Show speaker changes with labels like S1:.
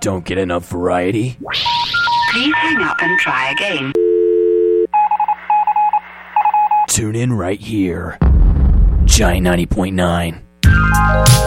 S1: Don't get enough variety?
S2: Please hang up and try again.
S1: Tune in right here. Giant 90.9.